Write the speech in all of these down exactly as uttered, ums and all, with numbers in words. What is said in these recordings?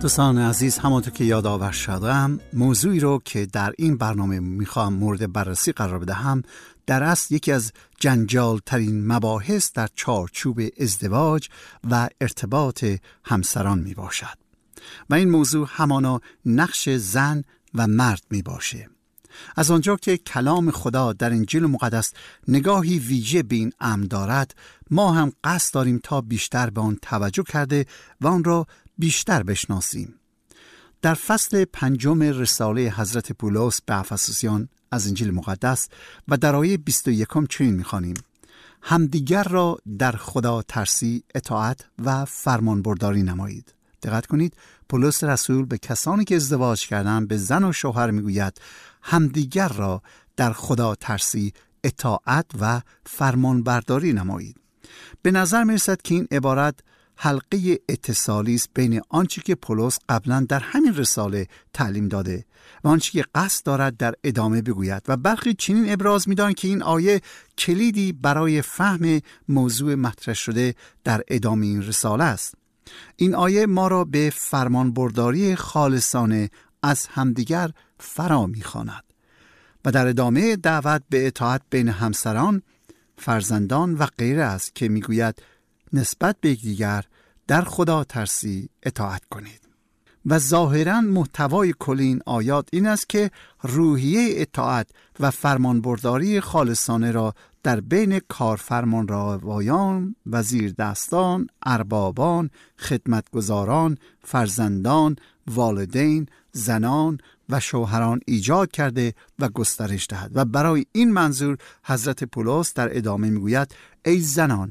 دوستان عزیز، همانطور که یادآور شدم، موضوعی رو که در این برنامه میخوام مورد بررسی قرار بدهم در اصل یکی از جنجال ترین مباحث در چارچوب ازدواج و ارتباط همسران می باشد و این موضوع همانا نقش زن و مرد می باشه. از آنجا که کلام خدا در انجیل مقدس نگاهی ویژه به این امر دارد، ما هم قصد داریم تا بیشتر به آن توجه کرده و آن را بیشتر بشناسیم. در فصل پنجم رساله حضرت پولس به افسوسیان از انجیل مقدس و در آیه بیست و یکم چنین می‌خوانیم: همدیگر را در خدا ترسی، اطاعت و فرمانبرداری نمایید. دقت کنید، پولس رسول به کسانی که ازدواج کردند، به زن و شوهر میگوید همدیگر را در خدا ترسی، اطاعت و فرمانبرداری نمایید. به نظر می‌رسد که این عبارت حلقه اتصالی است بین آنچه که پولس قبلا در همین رساله تعلیم داده و آنچه که قصد دارد در ادامه بگوید، و برخی چنین ابراز می‌دانند که این آیه کلیدی برای فهم موضوع مطرح شده در ادامه این رساله است. این آیه ما را به فرمانبرداری خالصانه از همدیگر فرا می‌خواند و در ادامه دعوت به اطاعت بین همسران، فرزندان و غیره است که می‌گوید نسبت به یکدیگر در خدا ترسی، اطاعت کنید. و ظاهراً محتوای کل این آیات این است که روحیه اطاعت و فرمانبرداری خالصانه را در بین کارفرمانروایان، وزیردستان، اربابان، خدمتگزاران، فرزندان، والدین، زنان و شوهران ایجاد کرده و گسترش دهد. و برای این منظور حضرت پولس در ادامه میگوید ای زنان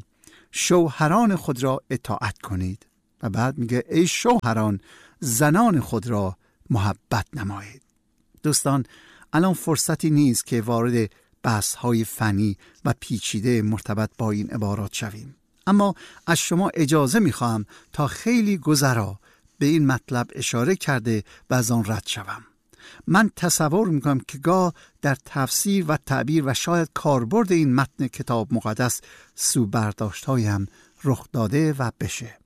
شوهران خود را اطاعت کنید، و بعد میگه ای شوهران زنان خود را محبت نمایید. دوستان، الان فرصتی نیست که وارد بحث‌های فنی و پیچیده مرتبط با این عبارات شویم، اما از شما اجازه میخواهم تا خیلی گذرا به این مطلب اشاره کرده و از آن رد شوم. من تصور میکنم که گاه در تفسیر و تعبیر و شاید کاربرد این متن کتاب مقدس سو برداشت‌هایی هم رخ داده و بشه،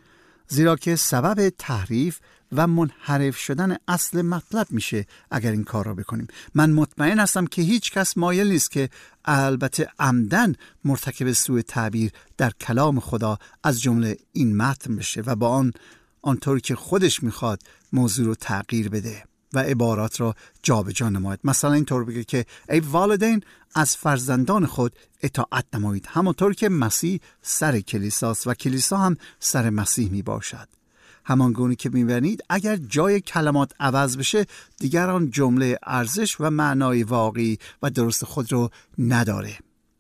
زیرا که سبب تحریف و منحرف شدن اصل مطلب میشه اگر این کار را بکنیم. من مطمئن هستم که هیچ کس مایل نیست که البته عمدن مرتکب سوء تعبیر در کلام خدا از جمله این متن بشه و با آن آنطوری که خودش میخواد موضوع رو تغییر بده و عبارات را جابجا نماید. مثلا اینطور بگه که ای والدین از فرزندان خود اطاعت نمایید، همانطور که مسیح سر کلیساست و کلیسا هم سر مسیح می باشد. همان گونه که می‌بینید اگر جای کلمات عوض بشه دیگر آن جمله ارزش و معنای واقعی و درست خود رو نداره.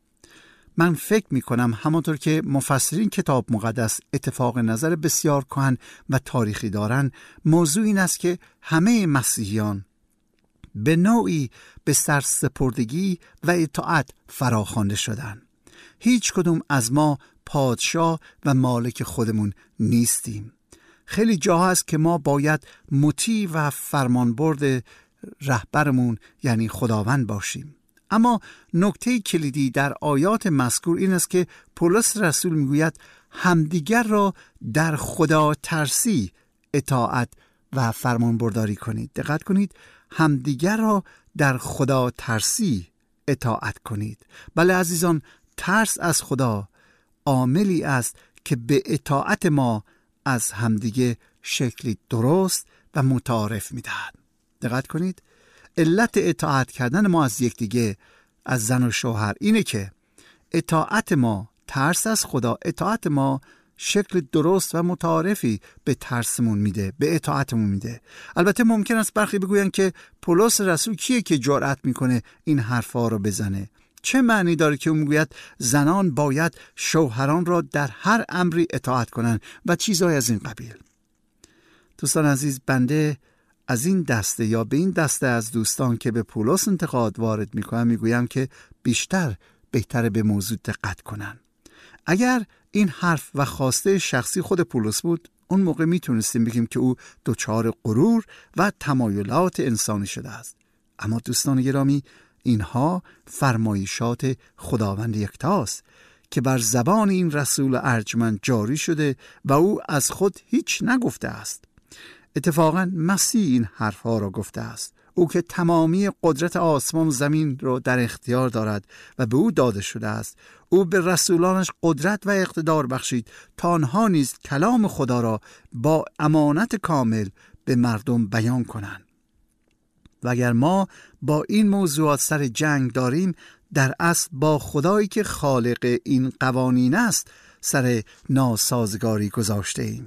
من فکر میکنم همانطور که مفسرین کتاب مقدس اتفاق نظر بسیار کهن و تاریخی دارن، موضوع این است که همه مسیحیان به نوعی به سرسپردگی و اطاعت فراخوانده شدن. هیچ کدوم از ما پادشاه و مالک خودمون نیستیم. خیلی جاها هست که ما باید مطیع و فرمانبرد رهبرمون یعنی خداوند باشیم. اما نکته کلیدی در آیات مذکور این است که پولس رسول میگوید همدیگر را در خدا ترسی، اطاعت و فرمانبرداری کنید. دقت کنید، همدیگر را در خدا ترسی، اطاعت کنید. بله عزیزان، ترس از خدا عاملی است که به اطاعت ما از همدیگه شکلی درست و متعارف میدهد. دقت کنید، علت اطاعت کردن ما از یکدیگه، از زن و شوهر، اینه که اطاعت ما، ترس از خدا، اطاعت ما شکل درست و متعارفی به ترسمون میده، به اطاعتمون میده. البته ممکن است برخی بگوین که پولس رسول کیه که جرأت میکنه این حرفا رو بزنه؟ چه معنی داره که اون میگوید زنان باید شوهران را در هر امری اطاعت کنن و چیزهای از این قبیل؟ دوستان عزیز، بنده از این دسته یا به این دسته از دوستان که به پولس انتقاد وارد میکنن میگویم که بیشتر بهتره به موضوع دقت کنن. اگر این حرف و خواسته شخصی خود پولس بود، اون موقع میتونستیم بگیم که او دچار غرور و تمایلات انسانی شده است. اما دوستان گرامی، اینها فرمایشات خداوند یکتاست که بر زبان این رسول ارجمند جاری شده و او از خود هیچ نگفته است. اتفاقاً مسیح این حرفها را گفته است. او که تمامی قدرت آسمان و زمین را در اختیار دارد و به او داده شده است، او به رسولانش قدرت و اقتدار بخشید تا آنها نیز کلام خدا را با امانت کامل به مردم بیان کنند. و اگر ما با این موضوعات سر جنگ داریم، در اصل با خدایی که خالق این قوانین است سر ناسازگاری گذاشته ایم.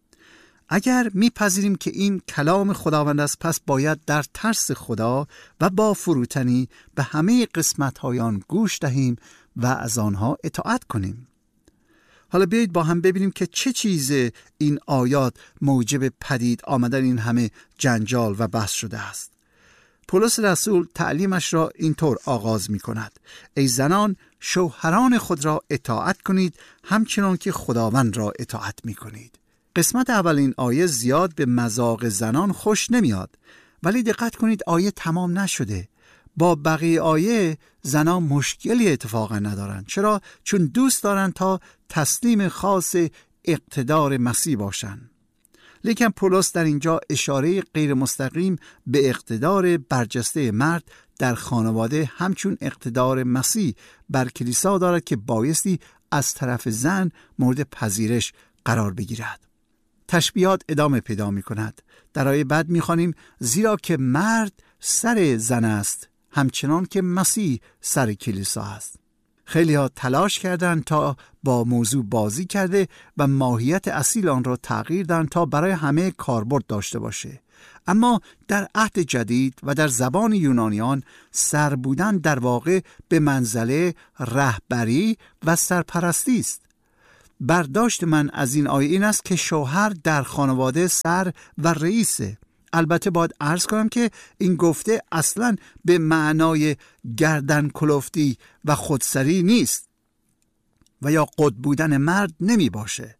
اگر میپذیریم که این کلام خداوند است، پس باید در ترس خدا و با فروتنی به همه قسمت‌های آن گوش دهیم و از آنها اطاعت کنیم. حالا بیایید با هم ببینیم که چه چیز این آیات موجب پدید آمدن این همه جنجال و بحث شده است. پولس رسول تعلیمش را اینطور آغاز می کند: ای زنان، شوهران خود را اطاعت کنید همچنان که خداوند را اطاعت می کنید. قسمت اول این آیه زیاد به مذاق زنان خوش نمیاد، ولی دقت کنید آیه تمام نشده. با بقیه آیه زنان مشکلی اتفاقا ندارند. چرا؟ چون دوست دارند تا تسلیم خاص اقتدار مسیح باشند. لیکن پولس در اینجا اشاره غیر مستقیم به اقتدار برجسته مرد در خانواده همچون اقتدار مسیح بر کلیسا دارد که بایستی از طرف زن مورد پذیرش قرار بگیرد. تشبیهات ادامه پیدا می کند. در آیه بعد می خوانیم: زیرا که مرد سر زن است همچنان که مسیح سر کلیسا است. خیلی ها تلاش کردند تا با موضوع بازی کرده و ماهیت اصیل آن را تغییر دادند تا برای همه کاربرد داشته باشه. اما در عهد جدید و در زبان یونانیان سر بودن در واقع به منزله رهبری و سرپرستی است. برداشت من از این آیه این است که شوهر در خانواده سر و رئیسه. البته باید عرض کنم که این گفته اصلاً به معنای گردن کلفتی و خودسری نیست و یا قد بودن مرد نمی باشه.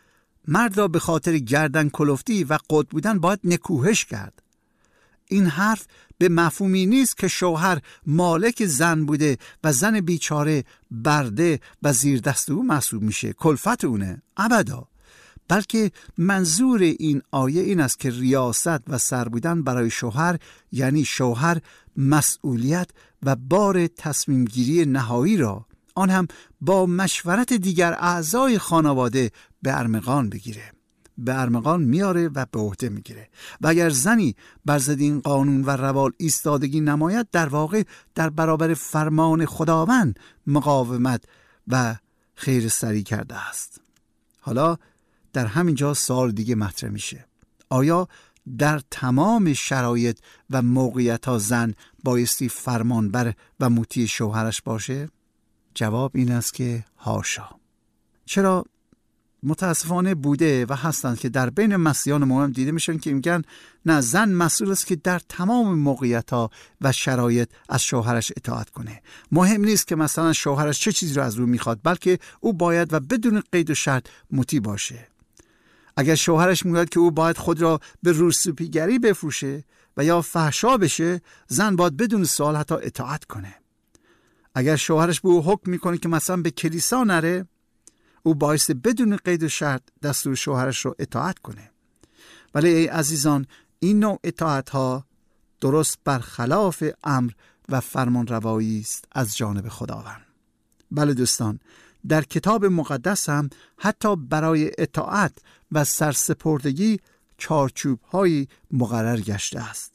مرد را به خاطر گردن کلفتی و قد بودن باید نکوهش کرد. این حرف به مفهومی نیست که شوهر مالک زن بوده و زن بیچاره برده و زیر دست او محسوب میشه، کلفت اونه. ابدا. بلکه منظور این آیه این است که ریاست و سر بودن برای شوهر یعنی شوهر مسئولیت و بار تصمیم گیری نهایی را، آن هم با مشورت دیگر اعضای خانواده، به ارمغان بگیره. به ارمغان میاره و به عهده میگیره. و اگر زنی بر ضد این قانون و روال ایستادگی نماید، در واقع در برابر فرمان خداوند مقاومت و خیر سری کرده است. حالا در همین جا سوال دیگه مطرح میشه: آیا در تمام شرایط و موقعیت‌ها زن بایستی فرمانبر و مطیع شوهرش باشه؟ جواب این است که حاشا. چرا؟ متاسفانه بوده و هستند که در بین مسیحیان ما هم دیده میشن که میگن نه، زن مسئول است که در تمام موقعیت‌ها و شرایط از شوهرش اطاعت کنه. مهم نیست که مثلا شوهرش چه چیزی رو از او میخواد، بلکه او باید و بدون قید و شرط مطیع باشه. اگر شوهرش میگوید که او باید خود را به روسپیگری بفروشه و یا فحشا بشه، زن باید بدون سوال حتی اطاعت کنه. اگر شوهرش به او حکم میکنه که مثلا به کلیسا نره، او باید بدون قید و شرط دستور شوهرش رو اطاعت کنه. ولی ای عزیزان، این نوع اطاعت ها درست برخلاف امر و فرمان روایی است از جانب خداوند. بله دوستان، در کتاب مقدس هم حتی برای اطاعت و سرسپردگی چارچوب هایی مقرر گشته است.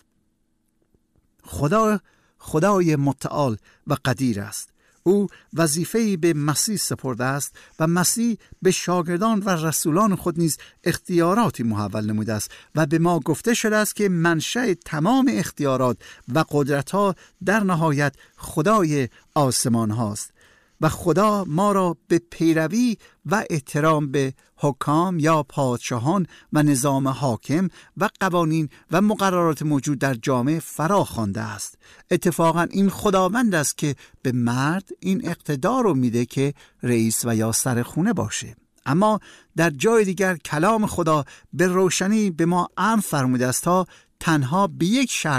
خدا خدای متعال و قدیر است. او وظیفه‌ای به مسیح سپرده است و مسیح به شاگردان و رسولان خود نیز اختیاراتی محول نموده است و به ما گفته شده است که منشأ تمام اختیارات و قدرت‌ها در نهایت خدای آسمان هاست و خدا ما را به پیروی و احترام به حکام یا پادشاهان و نظام حاکم و قوانین و مقررات موجود در جامعه فرا خوانده است. اتفاقا این خداوند است که به مرد این اقتدار رو میده که رئیس و یا سر خونه باشه. اما در جای دیگر کلام خدا به روشنی به ما امر فرموده است تا تنها به یک شرط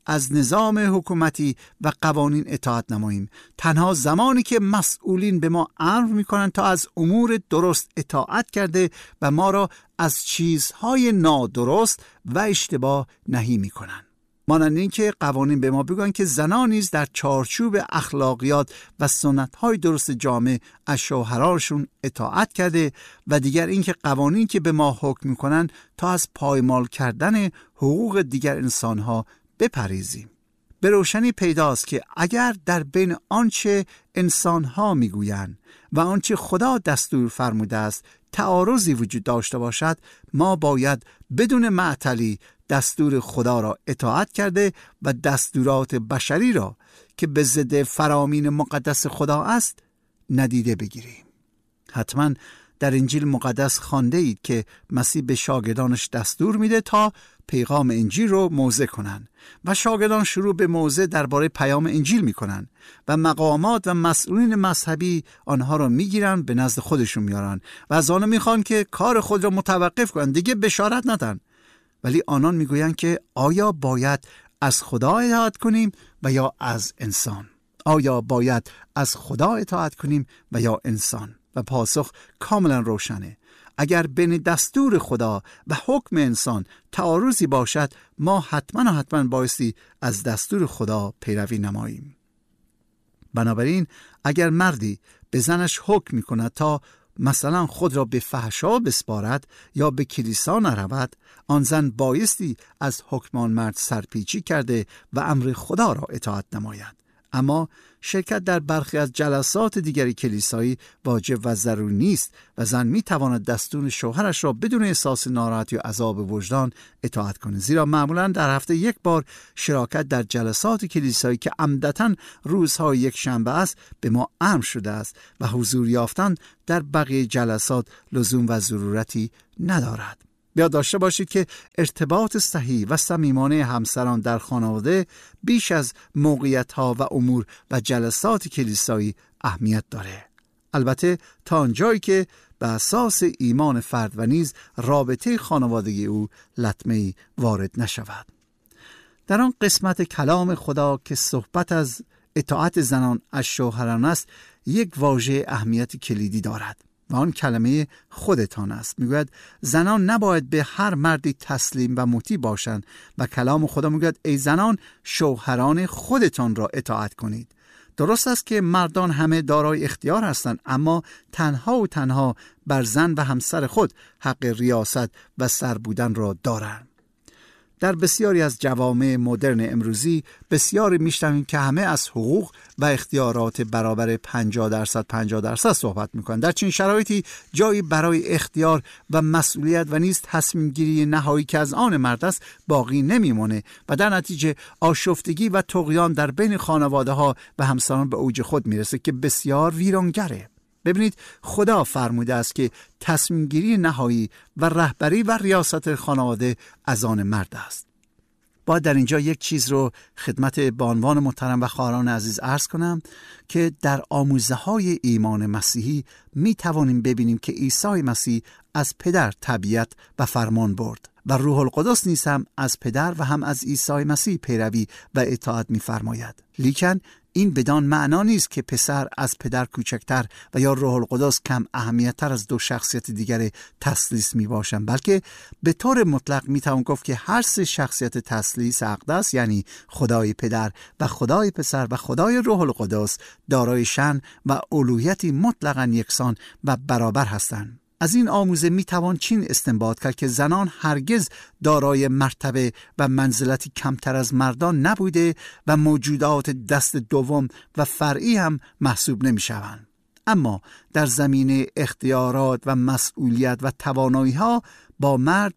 از نظام حکومتی و قوانین اطاعت نماییم. تنها زمانی که مسئولین به ما امر میکنند تا از امور درست اطاعت کرده و ما را از چیزهای نادرست و اشتباه نهی میکنند. مانند این که قوانین به ما بگویند که زنان نیز در چارچوب اخلاقیات و سنت‌های درست جامعه از شوهرانشون اطاعت کرده و دیگر این که قوانین که به ما حکم می‌کنند تا از پایمال کردن حقوق دیگر انسان‌ها بپرهیزیم. به روشنی پیداست که اگر در بین آنچه انسان‌ها می‌گویند و آنچه خدا دستور فرموده است تعارضی وجود داشته باشد، ما باید بدون معطلی دستور خدا را اطاعت کرده و دستورات بشری را که به ضد فرامین مقدس خدا است ندیده بگیریم. حتما در انجیل مقدس خوانده اید که مسیح به شاگردانش دستور میده تا پیغام انجیل رو موعظه کنن و شاگردان شروع به موعظه درباره پیام انجیل میکنن و مقامات و مسئولین مذهبی آنها را میگیرن، به نزد خودشون میارن و از آنها میخوان که کار خود را متوقف کنن، دیگه بشارت ندن. ولی آنان میگویند که آیا باید از خدا اطاعت کنیم و یا از انسان؟ آیا باید از خدا اطاعت کنیم و یا انسان؟ و پاسخ کاملا روشنه. اگر بین دستور خدا و حکم انسان تعارضی باشد، ما حتما و حتما بایستی از دستور خدا پیروی نماییم. بنابراین اگر مردی به زنش حکم میکند تا مثلا خود را به فحشا بسپارد یا به کلیسا نرود، آن زن بایستی از حکم آن مرد سرپیچی کرده و امر خدا را اطاعت نماید. اما شرکت در برخی از جلسات دیگری کلیسایی واجب و ضروری نیست و زن می تواند دستور شوهرش را بدون احساس ناراحتی و عذاب وجدان اطاعت کند، زیرا معمولا در هفته یک بار شراکت در جلسات کلیسایی که عمدتاً روزهای یک شنبه است به ما امر شده است و حضور یافتن در بقیه جلسات لزوم و ضرورتی ندارد. بیاد داشته باشید که ارتباط صحیح و صمیمانه همسران در خانواده بیش از موقعیت‌ها و امور و جلسات کلیسایی اهمیت داره. البته تا آنجایی که به اساس ایمان فرد و نیز رابطه خانوادگی او لطمه‌ای وارد نشود. در آن قسمت کلام خدا که صحبت از اطاعت زنان از شوهران است، یک واژه اهمیت کلیدی دارد و آن کلمه خودتان است. میگوید زنان نباید به هر مردی تسلیم و مطیع باشند و کلام خدا میگوید ای زنان شوهران خودتان را اطاعت کنید. درست است که مردان همه دارای اختیار هستند، اما تنها و تنها بر زن و همسر خود حق ریاست و سر بودن را دارند. در بسیاری از جوامع مدرن امروزی بسیاری میشنویم که همه از حقوق و اختیارات برابر پنجاه درصد پنجاه درصد صحبت میکنند. در چنین شرایطی جایی برای اختیار و مسئولیت و نیز تصمیم گیری نهایی که از آن مرد است باقی نمیمونه و در نتیجه آشفتگی و طغیان در بین خانواده ها و همسران به اوج خود میرسه که بسیار ویرانگره. ببینید خدا فرموده است که تصمیم گیری نهایی و رهبری و ریاست خانواده از آن مرد است. باید در اینجا یک چیز رو خدمت بانوان محترم و خواهران عزیز عرض کنم که در آموزه های ایمان مسیحی می توانیم ببینیم که عیسی مسیح از پدر تبعیت و فرمان برد و روح القدس نیز هم از پدر و هم از عیسی مسیح پیروی و اطاعت می فرماید. لیکن این بدان معنا نیست که پسر از پدر کوچکتر و یا روح القدس کم اهمیت‌تر از دو شخصیت دیگر تثلیث می باشند، بلکه به طور مطلق می توان گفت که هر سه شخصیت تثلیث اقدس یعنی خدای پدر و خدای پسر و خدای روح القدس دارای شأن و الوهیتی مطلقاً یکسان و برابر هستند. از این آموزه می توان چین استنباط کرد که زنان هرگز دارای مرتبه و منزلتی کمتر از مردان نبوده و موجودات دست دوم و فرعی هم محسوب نمی شوند. اما در زمینه اختیارات و مسئولیت و توانایی ها با مرد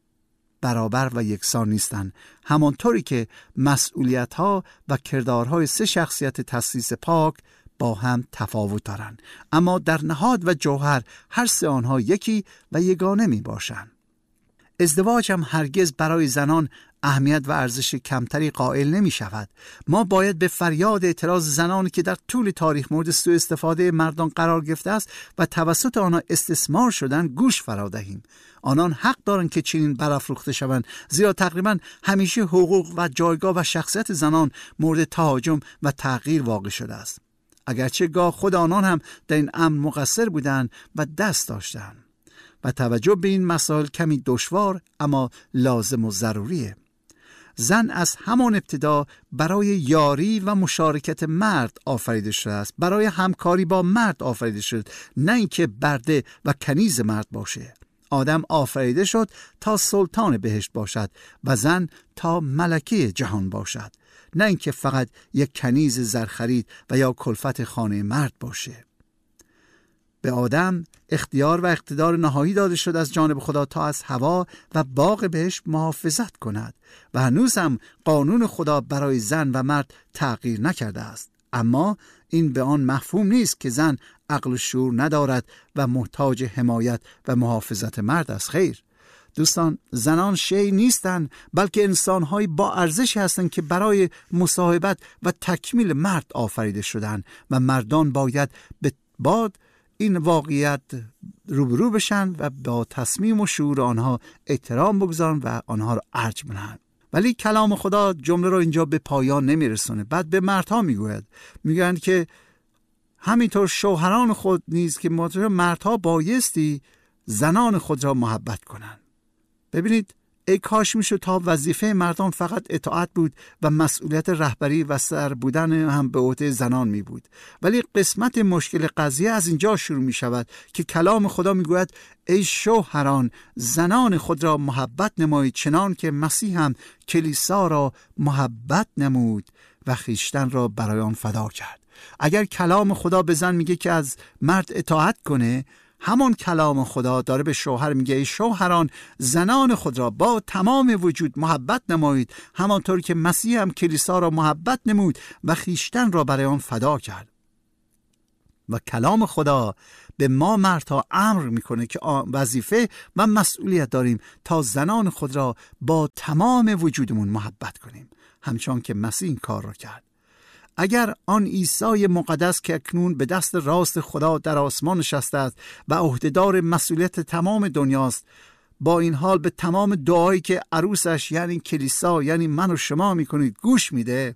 برابر و یکسان نیستند، همانطوری که مسئولیت ها و کردارهای سه شخصیت تثلیث پاک با هم تفاوت دارند، اما در نهاد و جوهر هر سه آنها یکی و یگانه می باشند. ازدواج هم هرگز برای زنان اهمیت و ارزش کمتری قائل نمی شود. ما باید به فریاد اعتراض زنانی که در طول تاریخ مورد سوء استفاده مردان قرار گرفته است و توسط آنها استثمار شدن گوش فرا دهیم. آنان حق دارند که چنین برافروخته شوند، زیرا تقریبا همیشه حقوق و جایگاه و شخصیت زنان مورد تهاجم و تغییر واقع شده است، اگرچه گاه خود آنان هم در این امر مقصر بودند و دست داشتند. و توجه به این مسائل کمی دشوار اما لازم و ضروریه. زن از همان ابتدا برای یاری و مشارکت مرد آفریده شده است، برای همکاری با مرد آفریده شد، نه اینکه برده و کنیز مرد باشه. آدم آفریده شد تا سلطان بهشت باشد و زن تا ملکه جهان باشد، نه اینکه فقط یک کنیز زرخرید و یا کلفت خانه مرد باشه. به آدم اختیار و اقتدار نهایی داده شد از جانب خدا تا از هوا و باغ بهشت محافظت کند و هنوز هم قانون خدا برای زن و مرد تغییر نکرده است. اما این به آن مفهوم نیست که زن عقل و شعور ندارد و محتاج حمایت و محافظت مرد است. خیر دوستان، زنان شی نیستند، بلکه انسان‌های با ارزشی هستند که برای مصاحبت و تکمیل مرد آفریده شدند و مردان باید به باد این واقعیت روبرو بشن و با تصمیم و شعور آنها احترام بگذارن و آنها را ارج بدن. ولی کلام خدا جمله رو اینجا به پایان نمیرسونه. بعد به مردها میگوید، میگن که همینطور شوهران خود نیز که مردها بایستی زنان خود را محبت کنند. ببینید، ای کاش میشد تا وظیفه مردان فقط اطاعت بود و مسئولیت رهبری و سر بودن هم به عهده زنان می بود. ولی قسمت مشکل قضیه از اینجا شروع می شود که کلام خدا می گوید ای شوهران زنان خود را محبت نمایید چنان که مسیح هم کلیسا را محبت نمود و خویشتن را برای آن فدا کرد. اگر کلام خدا به زن میگه که از مرد اطاعت کنه، همان کلام خدا داره به شوهر میگه ای شوهران زنان خود را با تمام وجود محبت نمایید، همانطور که مسیح هم کلیسا را محبت نمود و خویشتن را برای آن فدا کرد. و کلام خدا به ما مردها امر میکنه که وظیفه و مسئولیت داریم تا زنان خود را با تمام وجودمون محبت کنیم، همچون که مسیح این کار را کرد. اگر آن عیسی مقدس که اکنون به دست راست خدا در آسمان نشسته است و عهدهدار مسئولیت تمام دنیاست، با این حال به تمام دعایی که عروسش یعنی کلیسا یعنی من و شما میکنید گوش میده،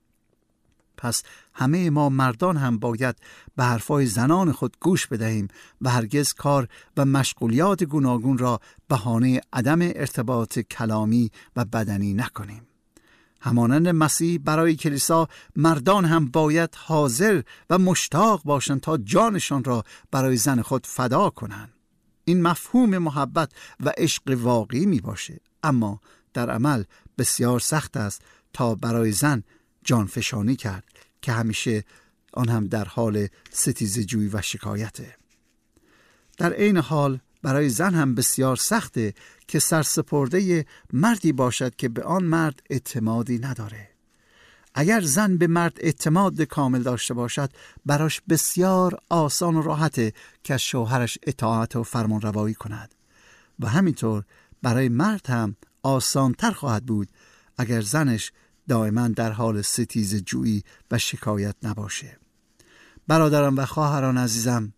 پس همه ما مردان هم باید به حرفای زنان خود گوش بدهیم و هرگز کار و مشغولیات گوناگون را بهانه عدم ارتباط کلامی و بدنی نکنیم. همانند مسیح برای کلیسا، مردان هم باید حاضر و مشتاق باشند تا جانشان را برای زن خود فدا کنند. این مفهوم محبت و عشق واقعی می باشه، اما در عمل بسیار سخت است تا برای زن جانفشانی کرد که همیشه آن هم در حال ستیزه‌جویی و شکایته. در عین حال برای زن هم بسیار سخته که سرسپرده مردی باشد که به آن مرد اعتمادی نداره. اگر زن به مرد اعتماد کامل داشته باشد، براش بسیار آسان و راحته که از شوهرش اطاعت و فرمان روایی کند. و همینطور برای مرد هم آسان تر خواهد بود اگر زنش دائما در حال ستیزه جویی و شکایت نباشه. برادران و خواهران عزیزم،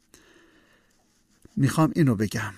میخوام اینو بگم،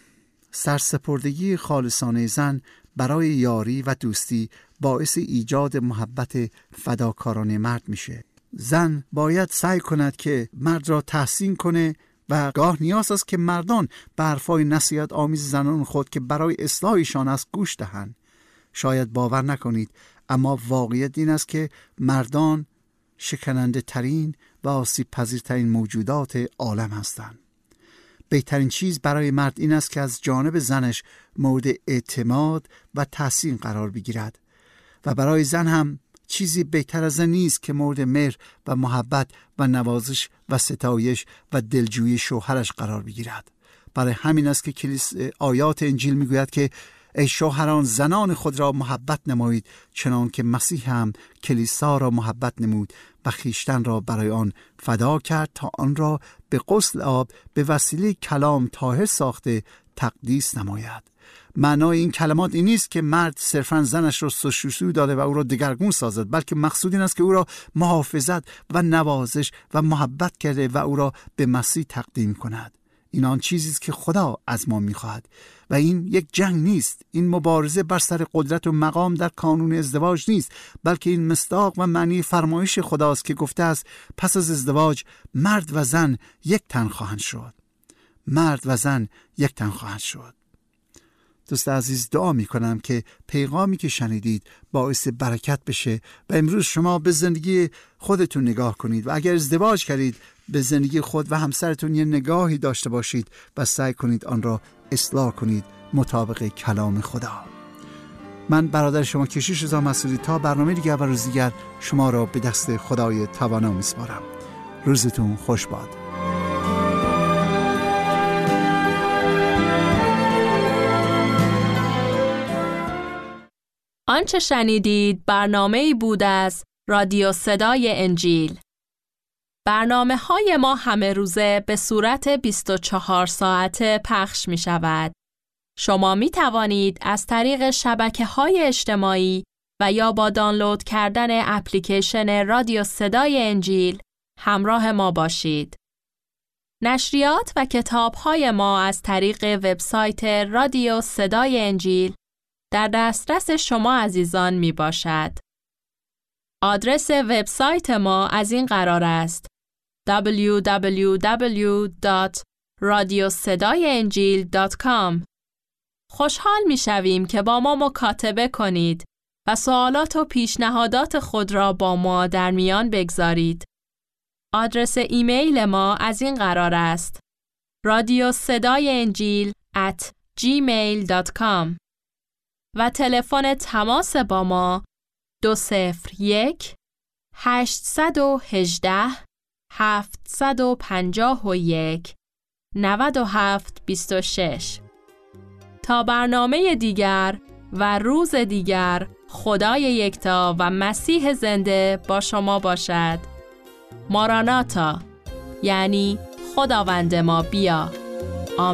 سرسپردگی خالصانه زن برای یاری و دوستی باعث ایجاد محبت فداکارانه مرد میشه. زن باید سعی کند که مرد را تحسین کنه و گاه نیاز است که مردان به حرفای نصیحت آمیز زنان خود که برای اصلاحشان است گوش دهند. شاید باور نکنید، اما واقعیت این است که مردان شکننده ترین و آسیب پذیرترین موجودات عالم هستند. بهترین چیز برای مرد این است که از جانب زنش مورد اعتماد و تحسین قرار بگیرد و برای زن هم چیزی بهتر از این نیست که مورد مهر و محبت و نوازش و ستایش و دلجویی شوهرش قرار بگیرد. برای همین است که کلیس آیات انجیل میگوید که ای شوهران زنان خود را محبت نمایید چنان که مسیح هم کلیسا را محبت نمود و خویشتن را برای آن فدا کرد تا آن را به غسل آب به وسیله کلام طاهر ساخته تقدیس نماید. معنای این کلمات این نیست که مرد صرفاً زنش را سوسو داده و او را دگرگون سازد، بلکه مقصود این است که او را محافظت و نوازش و محبت کرده و او را به مسیح تقدیم کند. این آن چیزی است که خدا از ما می‌خواهد و این یک جنگ نیست. این مبارزه بر سر قدرت و مقام در کانون ازدواج نیست، بلکه این مصداق و معنی فرمایش خداست که گفته است پس از ازدواج مرد و زن یک تن خواهند شد. مرد و زن یک تن خواهند شد. دوست عزیز، دعا می کنم که پیغامی که شنیدید باعث برکت بشه و امروز شما به زندگی خودتون نگاه کنید و اگر ازدواج کردید به زندگی خود و همسرتون یه نگاهی داشته باشید و سعی کنید آن را اصلاح کنید مطابق کلام خدا. من برادر شما کشیش رضا مسعودی تا برنامه دیگر و روز دیگر شما را به دست خدای توانا میسپارم. روزتون خوش باد. آنچه شنیدید برنامه‌ای بود از رادیو صدای انجیل. برنامه های ما همه روزه به صورت بیست و چهار ساعته پخش می شود. شما می توانید از طریق شبکه های اجتماعی و یا با دانلود کردن اپلیکیشن رادیو صدای انجیل همراه ما باشید. نشریات و کتاب های ما از طریق وبسایت رادیو صدای انجیل در دسترس شما عزیزان می باشد. آدرس وبسایت ما از این قرار است: دبلیو دبلیو دبلیو دات رادیو صدای انجیل دات کام. خوشحال می شویم که با ما مکاتبه کنید و سوالات و پیشنهادات خود را با ما در میان بگذارید. آدرس ایمیل ما از این قرار است: رادیو صدای انجیل ات جیمیل دات کام و تلفن تماس با ما دو صفر یک هشت یک هشت هفت پنج یک نه هفت دو شش. تا برنامه دیگر و روز دیگر، خدای یکتا و مسیح زنده با شما باشد. ماراناتا، یعنی خداوند ما بیا.